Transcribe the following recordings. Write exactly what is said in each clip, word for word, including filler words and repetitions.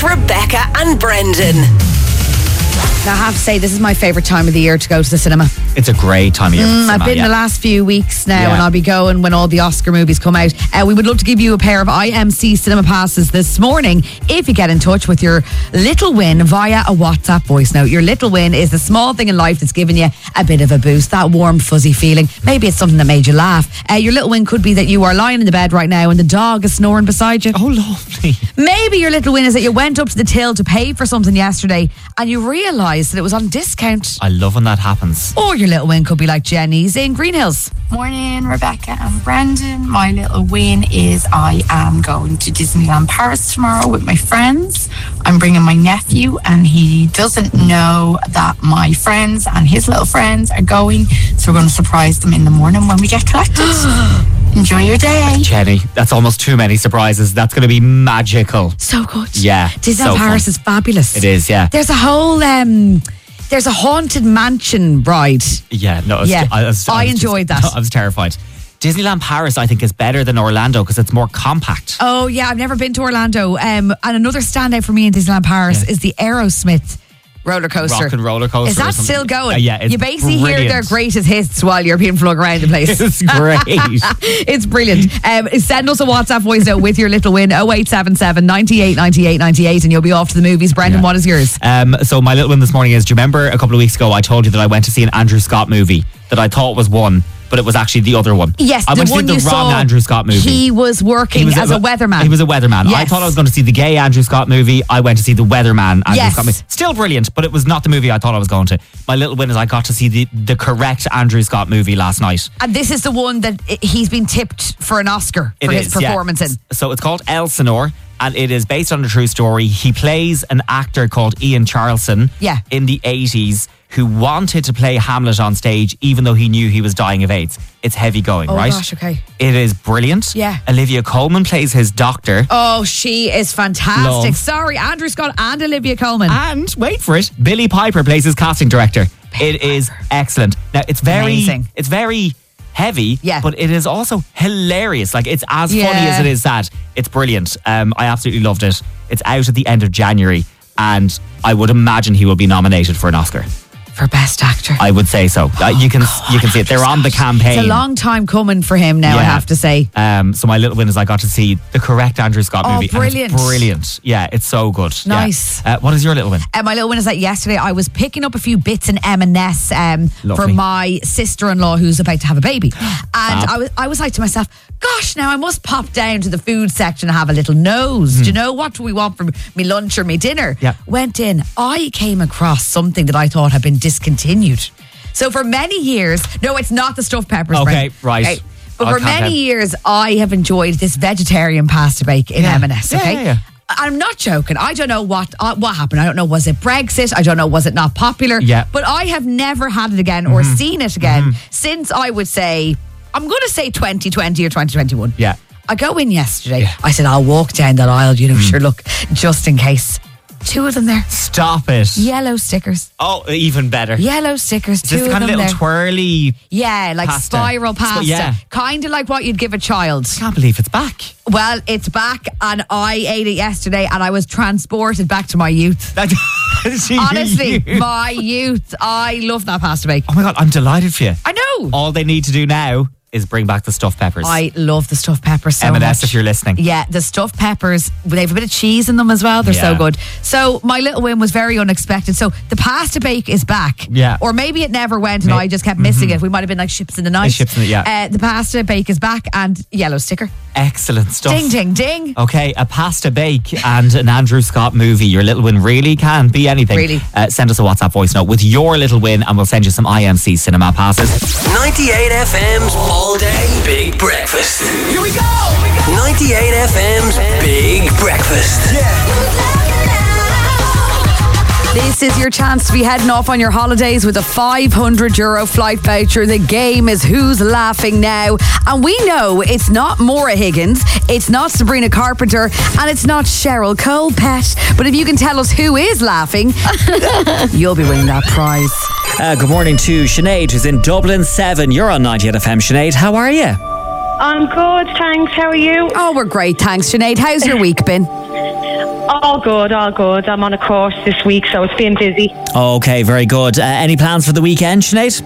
Rebecca and Brendan. Now, I have to say, this is my favourite time of the year to go to the cinema. It's a great time of year. Mm, for I've cinema, been yeah. the last few weeks now, Yeah. and I'll be going when all the Oscar movies come out. Uh, we would love to give you a pair of I M C cinema passes this morning if you get in touch with your little win via a WhatsApp voice note. Your little win is the small thing in life that's given you a bit of a boost, that warm, fuzzy feeling. Maybe it's something that made you laugh. Uh, your little win could be that you are lying in the bed right now and the dog is snoring beside you. Oh, lovely. Maybe your little win is that you went up to the till to pay for something yesterday and you realised that it was on discount. I love when that happens. Or your little win could be like Jenny's in Green Hills. Morning, Rebecca and Brendan. My little win is I am going to Disneyland Paris tomorrow with my friends. I'm bringing my nephew and he doesn't know that my friends and his little friends are going. So we're going to surprise them in the morning when we get collected. Enjoy your day. Jenny, that's almost too many surprises. That's going to be magical. So good. Yeah. Disneyland so Paris fun. is fabulous. It is, yeah. There's a whole... um There's a haunted mansion ride. Yeah, no, I, was, Yeah. I, was, I was enjoyed just, that. No, I was terrified. Disneyland Paris, I think, is better than Orlando because it's more compact. Oh, yeah, I've never been to Orlando. Um, and another standout for me in Disneyland Paris Yeah. is the Aerosmith roller coaster. Rock and roller coaster. Is or that something. still going? Uh, yeah, it's You basically hear brilliant. their greatest hits while you're being flung around the place. It's great. It's brilliant. Um, send us a WhatsApp voice note with your little win, oh eight seven seven, nine eight nine eight nine eight, and you'll be off to the movies. Brendan, Yeah. what is yours? Um, so my little one this morning is, do you remember a couple of weeks ago I told you that I went to see an Andrew Scott movie that I thought was one, but it was actually the other one? Yes, I the went one to you see the wrong saw, Andrew Scott movie. He was working He was as a, weatherman. He was a weatherman. I Yes. thought I was going to see the gay Andrew Scott movie. I went to see the weatherman Andrew Yes. Scott movie. Still brilliant, but it was not the movie I thought I was going to. My little win is I got to see the, the correct Andrew Scott movie last night. And this is the one that i- he's been tipped for an Oscar for It his is, yeah. performance in. So it's called Elsinore, and it is based on a true story. He plays an actor called Ian Charleson Yeah. in the eighties who wanted to play Hamlet on stage even though he knew he was dying of AIDS. It's heavy going, Oh, right? gosh, okay. It is brilliant. Yeah. Olivia Colman plays his doctor. Oh, she is fantastic. Love. Sorry, Andrew Scott and Olivia Colman. And, wait for it, Billy Piper plays his casting director. It is excellent. Now, it's very, Amazing. it's very heavy, Yeah. but it is also hilarious. Like, it's as funny Yeah. as it is sad. It's brilliant. Um, I absolutely loved it. It's out at the end of January, and I would imagine he will be nominated for an Oscar. For Best Actor. I would say so. Uh, you can you can see it. They're on the campaign. It's a long time coming for him now, I Yeah. have to say. Um, so my little win is I got to see the correct Andrew Scott Oh, movie. and brilliant. it's brilliant. Yeah, it's so good. Yeah. Nice. Uh, what is your little win? Uh, my little win is that yesterday I was picking up a few bits in M and S um, for Lovely. my sister-in-law who's about to have a baby. And Fab. I was I was like to myself, gosh, now I must pop down to the food section and have a little nose. Do you know, what do we want for me lunch or me dinner? Hmm. Yeah. Went in. I came across something that I thought had been discontinued. So for many years, no, it's not the stuffed peppers. Okay, Brent. right. But I'll for calm many down. years, I have enjoyed this vegetarian pasta bake in Yeah. M and S. Yeah, Okay. yeah, yeah. I'm not joking. I don't know what uh, what happened. I don't know. Was it Brexit? I don't know. Was it not popular? Yeah. Mm-hmm. But I have never had it again or seen it again since, I would say, I'm going to say twenty twenty or twenty twenty-one. Yeah. I go in yesterday. Yeah. Mm. I said, I'll walk down that aisle, you know, sure, look, just in case. Two of them there. Stop it. Yellow stickers. Oh, even better. Yellow stickers. Is two this the of kind of them little there. twirly? Yeah, like pasta? spiral Sp- pasta. yeah. Kind of like what you'd give a child. I can't believe it's back. Well, it's back and I ate it yesterday and I was transported back to my youth. That- Honestly, my youth. I love that pasta bake. Oh my God, I'm delighted for you. I know. All they need to do now is bring back the stuffed peppers. I love the stuffed peppers so M and much. S if you're listening. Yeah, the stuffed peppers, they have a bit of cheese in them as well. They're so Yeah. good. So my little win was very unexpected. So the pasta bake is back. Yeah. Or maybe it never went and May- I just kept missing it. We might have been like ships in the night. ships in the- yeah. Uh, the pasta bake is back and yellow sticker. Excellent stuff. Ding, ding, ding. Okay, a pasta bake and an Andrew Scott movie. Your little win really can be anything. Really. Uh, send us a WhatsApp voice note with your little win and we'll send you some I M C cinema passes. ninety-eight F M's All Day Big Breakfast. Here we go! ninety-eight F M's Big Breakfast. This is your chance to be heading off on your holidays with a five hundred euro flight voucher. The game is Who's Laughing Now? And we know it's not Maura Higgins, it's not Sabrina Carpenter, and it's not Cheryl Cole Pett. But if you can tell us who is laughing, you'll be winning that prize. Uh, good morning to Sinead, who's in Dublin seven. You're on ninety-eight F M. Sinead, how are you? I'm good, thanks. How are you? Oh, we're great. Thanks, Sinead. How's your week been? All good, all good. I'm on a course this week, so it's been busy. Okay, very good. Uh, any plans for the weekend, Sinead?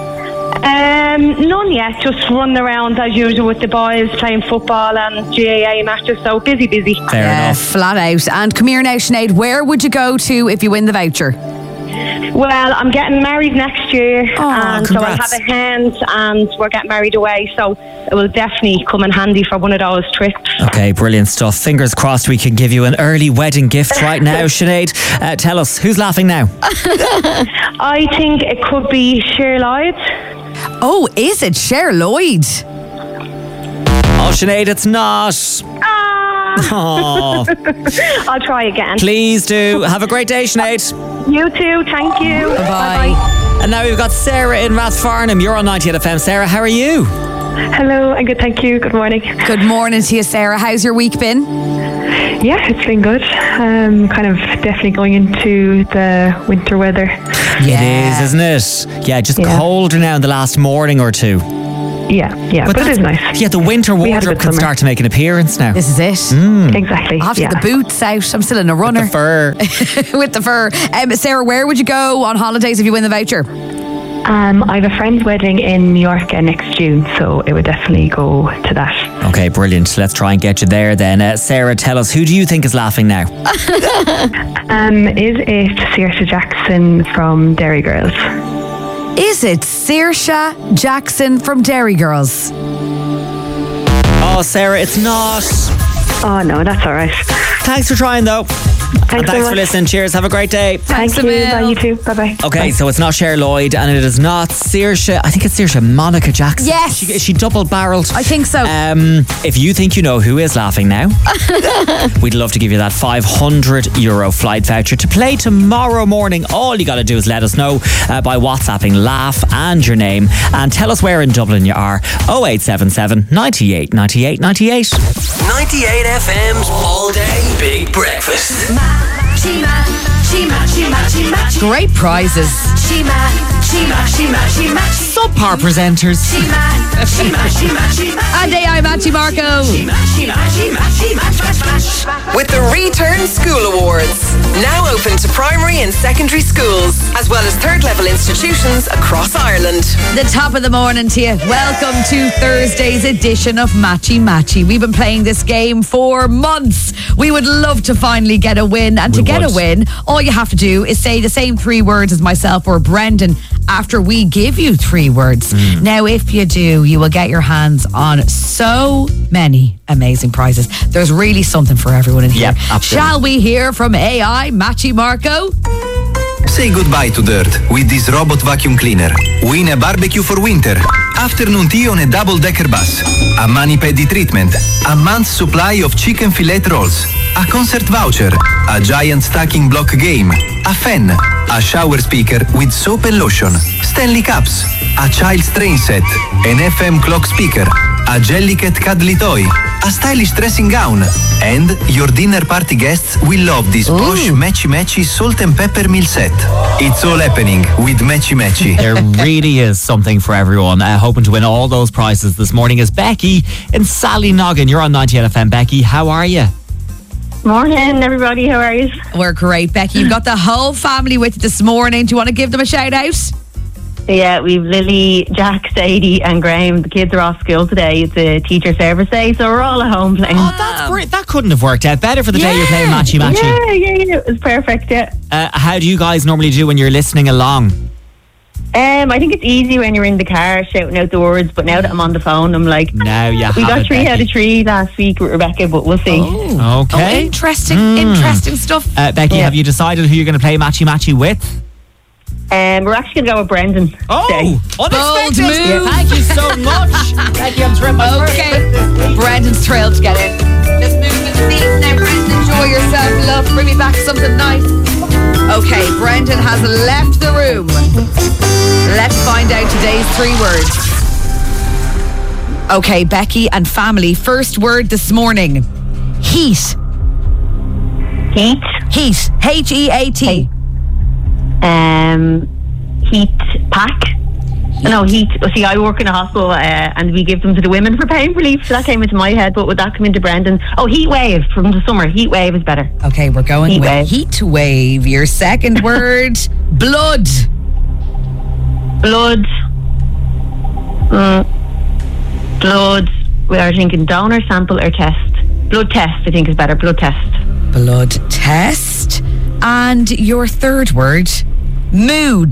Um, none yet. Just running around as usual with the boys, playing football and G A A matches. So busy, busy. Fair Yeah, enough. flat out. And come here now, Sinead, where would you go to if you win the voucher? Well, I'm getting married next year, Oh, and so I'll congrats. have a hand, and we're getting married away. So it will definitely come in handy for one of those trips. Okay, brilliant stuff. Fingers crossed we can give you an early wedding gift right now, Sinead. Uh, tell us, who's laughing now? I think it could be Cher Lloyd. Oh, is it Cher Lloyd? Oh, Sinead, it's not. Ah! Oh, I'll try again. please do. Have a great day, Sinead. You too. Thank you. Bye. And now we've got Sarah in Rathfarnham. You're on ninety-eight F M. Sarah, how are you? Hello, I'm good. Thank you. Good morning. Good morning to you, Sarah. How's your week been? Yeah, it's been good. Um, kind of definitely going into the winter weather. It is, isn't it? Yeah, just Yeah. colder now in the last morning or two. Yeah, yeah, but, it is that's- nice. Yeah, the winter We had a wardrobe good can summer. start to make an appearance now. This is it. Mm. Exactly. I'll have to yeah. get the boots out. I'm still in a runner. The fur. With the fur. Um, Sarah, where would you go on holidays if you win the voucher? Um, I have a friend's wedding in Mallorca next June, so it would definitely go to that. Okay, brilliant. Let's try and get you there then. Uh, Sarah, tell us, who do you think is laughing now? Um, is it Saoirse Jackson from Derry Girls? Is it Saoirse Jackson from Derry Girls? Oh, Sarah, it's not. Oh no, that's all right. Thanks for trying, though. Thanks, And so thanks for much. listening. Cheers. Have a great day. Thank Thanks a you. mil. Bye, you too. Bye bye. Okay, so it's not Cher Lloyd and it is not Saoirse. I think it's Saoirse Monica Jackson. Yes. She, is she double-barreled? I think so. Um, if you think you know who is laughing now, we'd love to give you that five hundred euro flight voucher to play tomorrow morning. All you got to do is let us know uh, by WhatsApping laugh and your name and tell us where in Dublin you are. oh eight seven seven, ninety-eight, ninety-eight, ninety-eight. ninety-eight F M's All Day Big Breakfast. Great prizes. Subpar presenters. And A I Matchy Marco. With the Return School Awards, now open to primary and secondary schools, as well as third level institutions across Ireland. The top of the morning to you. Welcome to Thursday's edition of Matchy Matchy. We've been playing this game for months. We would love to finally get a win. And to We get would. a win, all you have to do is say the same three words as myself or Brendan after we give you three words. Mm. Now, if you do, you will get your hands on so many amazing prizes. There's really something for everyone in here. Yep, absolutely. Shall we hear from A I Matchy Marco? Say goodbye to dirt with this robot vacuum cleaner. Win a barbecue for winter. Afternoon tea on a double-decker bus. A mani-pedi treatment. A month's supply of chicken fillet rolls. A concert voucher. A giant stacking block game. A fan. A shower speaker with soap and lotion. Stanley cups. A child's train set. An F M clock speaker. A Jellycat cuddly toy. A stylish dressing gown. And your dinner party guests will love this posh Matchy Matchy salt and pepper meal set. It's all happening with Matchy Matchy. There really is something for everyone. Uh, hoping to win all those prizes this morning is Becky in Sallynoggin. You're on ninety-eight F M. Becky, how are you? Morning, everybody. How are you? We're great, Becky. You've got the whole family with you this morning. Do you want to give them a shout out? Yeah, we've Lily, Jack, Sadie and Graham. The kids are off school today. It's a teacher service day, so we're all at home playing. Oh, that's great. That couldn't have worked out better for the day you're playing Matchy Matchy. Yeah, yeah, yeah. It was perfect, yeah. Uh, how do you guys normally do when you're listening along? Um, I think it's easy when you're in the car shouting out the words, but now that I'm on the phone, I'm like, Now you we have got it, three Becky. out of three last week with Rebecca, but we'll see. Oh, Okay. interesting, Mm. interesting stuff. Uh, Becky, Yeah. have you decided who you're going to play Matchy Matchy with? Um, we're actually going to go with Brendan today. Oh, unexpected. Bold move. Thank you so much. Becky, I'm thrilled. Okay, Brendan's thrilled to get in. Let's move to the seats now, Brendan. Enjoy yourself, love. Bring me back something nice. Okay, Brendan has left the room. Let's find out today's three words. Okay, Becky and family. First word this morning: heat. Heat. Heat. H E A T. Um, heat pack. No, heat. See, I work in a hospital uh, and we give them to the women for pain relief, so that came into my head, but would that come into Brendan? Oh, heat wave from the summer. Heat wave is better. Okay, we're going Heat with wave. heat wave. Your second word, blood. Blood. Mm, blood. We are thinking donor, sample or test. Blood test, I think, is better. Blood test. Blood test. And your third word, mood.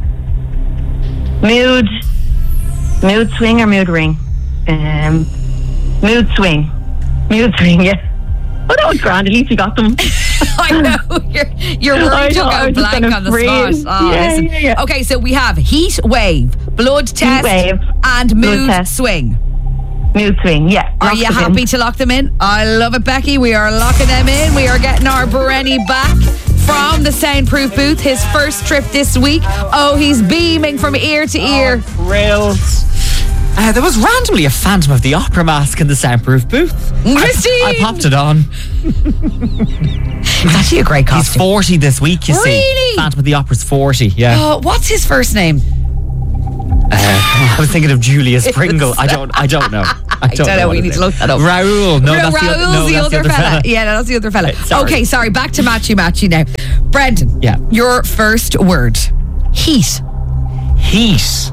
Mood. Mood swing or mood ring? Um, mood swing. Mood swing, yeah. Oh, that was grand. At least we got them. I know. Your, your I word took know, I out was just blank gonna on the freeze. spot. Oh, Yeah, listen. yeah, yeah. Okay, so we have heat wave, blood test, wave, and blood mood test. swing. Mood swing, yeah. Are Lock you them in. happy to lock them in? I love it, Becky. We are locking them in. We are getting our Brenny back from the soundproof booth. His first trip this week. Oh, he's beaming from ear to ear. Thrilled. Uh, there was randomly a Phantom of the Opera mask in the soundproof booth. Christine! I, I popped it on. It's actually a great He's costume. forty this week, you see. Really? Phantom of the Opera's forty, yeah. Oh, what's his first name? Uh, I was thinking of Julius Pringle. I don't I don't know. I don't, don't know, what we his need to name- look that up. Raoul. No, No, that's the, other, Raoul's no, the that's other fella. Yeah, no, that's the other fella. Sorry. Okay, sorry. Back to matchy matchy now. Brendan. Yeah. Your first word. Heat. Heat.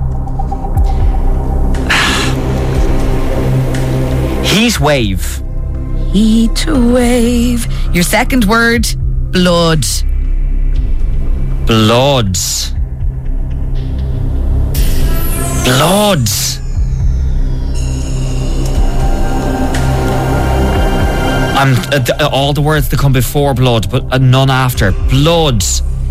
Heat wave. Heat wave. Your second word. Blood. Blood. Blood. I'm uh, th- uh, all the words that come before blood, but uh, none after. Blood.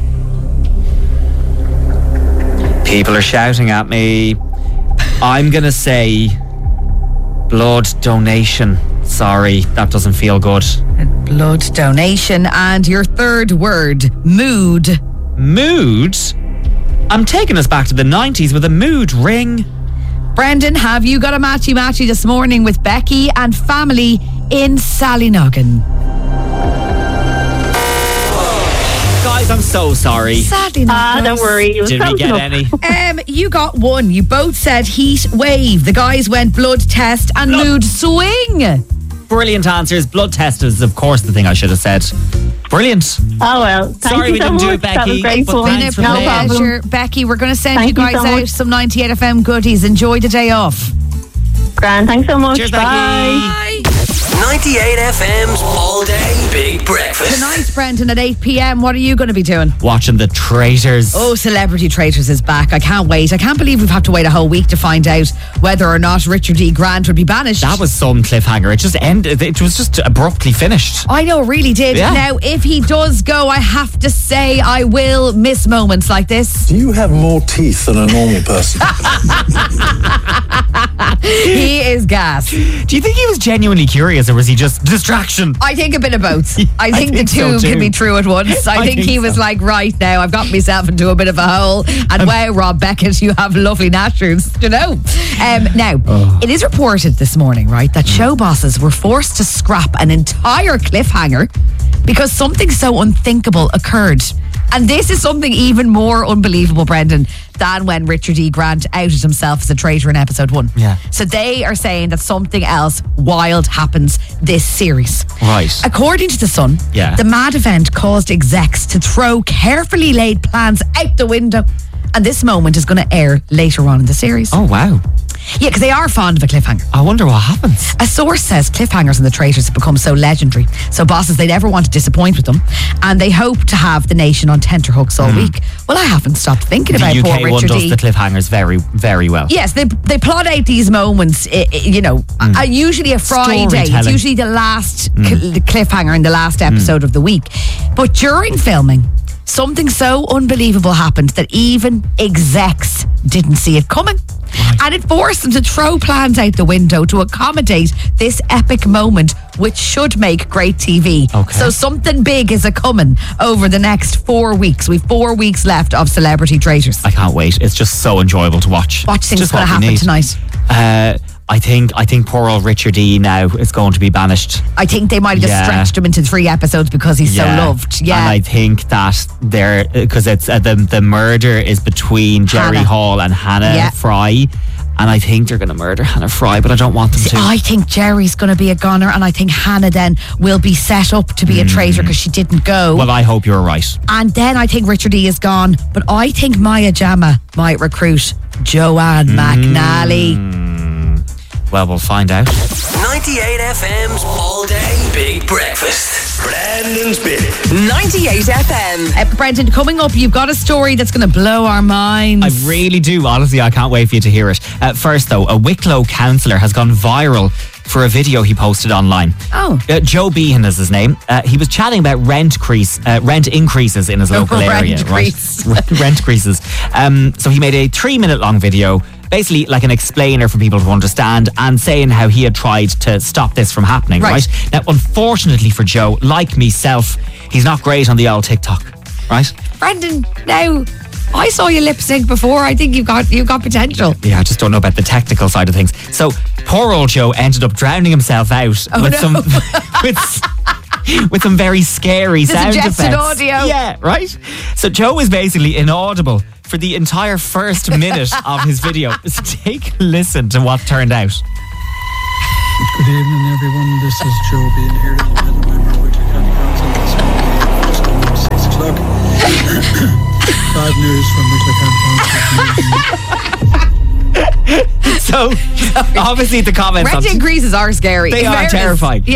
People are shouting at me. I'm gonna say blood donation. Sorry, that doesn't feel good. Blood donation. And your third word. Mood. Mood. I'm taking us back to the nineties with a mood ring. Brendan, have you got a matchy matchy this morning with Becky and family in Sallynoggin? Guys, I'm so sorry. Sadly not. Ah, don't worry. It was Did we close get enough. any? Um, you got one. You both said heat wave. The guys went blood test and Blood. mood swing. Brilliant answers. Blood test is, of course, the thing I should have said. Brilliant. Oh, well. Thank Sorry you we so didn't do much. it, That was Becky, great but fun. thanks Been a for No playing. problem. pleasure. Becky, we're going to send Thank you you guys so out much. some ninety-eight F M goodies. Enjoy the day off. Grand. Thanks so much. Cheers, Bye. Becky. ninety-eight F M's All Day Big Breakfast. Tonight, Brendan, at eight p.m, what are you going to be doing? Watching The Traitors. Oh, Celebrity Traitors is back. I can't wait. I can't believe we've had to wait a whole week to find out whether or not Richard E. Grant would be banished. That was some cliffhanger. It just ended. It was just abruptly finished. I know, it really did. Yeah. Now, if he does go, I have to say I will miss moments like this. Do you have more teeth than a normal person? He is gas. Do you think he was genuinely curious, or was he just distraction? I think a bit of both. I I think, think the so two too. can be true at once. I, I think, think he was so. like, right now, I've got myself into a bit of a hole. And wow, Rob Beckett, you have lovely nashrooms, you know. Um, now, Oh. it is reported this morning, right, that show bosses were forced to scrap an entire cliffhanger because something so unthinkable occurred. And this is something even more unbelievable, Brendan, than when Richard E. Grant outed himself as a traitor in episode one. Yeah. So they are saying that something else wild happens this series. Right. According to The Sun, Yeah. the mad event caused execs to throw carefully laid plans out the window. And this moment is going to air later on in the series. Oh, wow. Yeah, because they are fond of a cliffhanger. I wonder what happens. A source says cliffhangers and the traitors have become so legendary. So bosses, they never want to disappoint with them. And they hope to have the nation on tenterhooks all week. Well, I haven't stopped thinking The about U poor K one Richard does E. the cliffhangers very, very well. Yes, they they plot out these moments, i- i- you know, uh, usually a Friday. It's Storytelling. usually the last cl- the cliffhanger in the last episode of the week. But during filming, something so unbelievable happened that even execs didn't see it coming. And it forced them to throw plans out the window to accommodate this epic moment, which should make great T V. Okay. So something big is a coming over the next four weeks. We've four weeks left of Celebrity Traitors. I can't wait. It's just so enjoyable to watch. What do you think is Just going to what we happen need. tonight? Uh, I think I think poor old Richard E now is going to be banished. I think they might have just Yeah. stretched him into three episodes because he's so loved. Yeah. And I think that they're because it's uh, the the murder is between Jerry Hannah. Hall and Hannah Yeah. Fry, and I think they're going to murder Hannah Fry, but I don't want them See, to. I think Jerry's going to be a goner, and I think Hannah then will be set up to be a traitor because she didn't go. Well, I hope you're right. And then I think Richard E is gone, but I think Maya Jama might recruit Joanne McNally. Well, we'll find out. ninety-eight F M's All Day Big Breakfast. Brandon's Bit. ninety-eight F M. Uh, Brendan, coming up, you've got a story that's going to blow our minds. I really do. Honestly, I can't wait for you to hear it. Uh, first, though, a Wicklow councillor has gone viral for a video he posted online. Oh. Uh, Joe Behan is his name. Uh, he was chatting about rent crease, uh, rent increases in his local Rent area. crease. Right? Rent creases. Um, so he made a three-minute long video, basically like an explainer for people to understand, and saying how he had tried to stop this from happening. Right. Right. Now, unfortunately for Joe, like myself, he's not great on the old TikTok. Right. Brendan, now, I saw you lip sync before. I think you've got you've got potential. Yeah, I just don't know about the technical side of things. So poor old Joe ended up drowning himself out Oh, with no. some with, s- with some very scary The sound suggested effects. audio. Yeah, right. So Joe was basically inaudible for the entire first minute of his video. So take a listen to what turned out. Good evening, everyone. This is Joe being here at the member of Wicklow County Council this morning. It's coming six o'clock. Bad news from Wicklow County Council. So obviously the comments on Rent increases are scary. they In are fairness. terrifying.